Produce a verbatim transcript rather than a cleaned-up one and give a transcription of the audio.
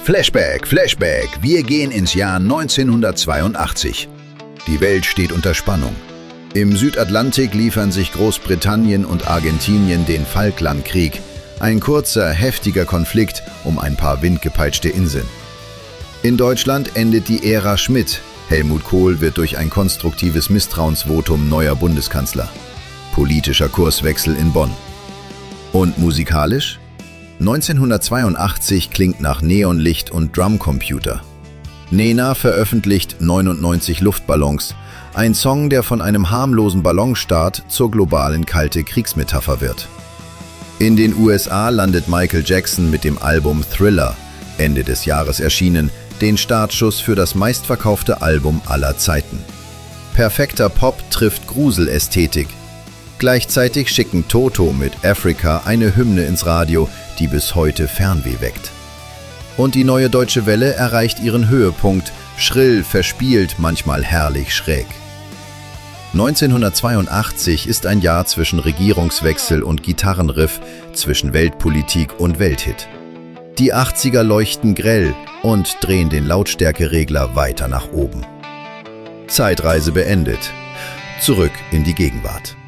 Flashback, Flashback, wir gehen ins Jahr neunzehnhundertzweiundachtzig. Die Welt steht unter Spannung. Im Südatlantik liefern sich Großbritannien und Argentinien den Falklandkrieg, ein kurzer, heftiger Konflikt um ein paar windgepeitschte Inseln. In Deutschland endet die Ära Schmidt. Helmut Kohl wird durch ein konstruktives Misstrauensvotum neuer Bundeskanzler. Politischer Kurswechsel in Bonn. Und musikalisch? neunzehnhundertzweiundachtzig klingt nach Neonlicht und Drumcomputer. Nena veröffentlicht neunundneunzig Luftballons, ein Song, der von einem harmlosen Ballonstart zur globalen Kalte-Kriegsmetapher wird. In den U S A landet Michael Jackson mit dem Album Thriller, Ende des Jahres erschienen, den Startschuss für das meistverkaufte Album aller Zeiten. Perfekter Pop trifft Gruselästhetik. Gleichzeitig schicken Toto mit Africa eine Hymne ins Radio, die bis heute Fernweh weckt. Und die Neue Deutsche Welle erreicht ihren Höhepunkt, schrill, verspielt, manchmal herrlich schräg. neunzehnhundertzweiundachtzig ist ein Jahr zwischen Regierungswechsel und Gitarrenriff, zwischen Weltpolitik und Welthit. Die achtziger leuchten grell und drehen den Lautstärkeregler weiter nach oben. Zeitreise beendet. Zurück in die Gegenwart.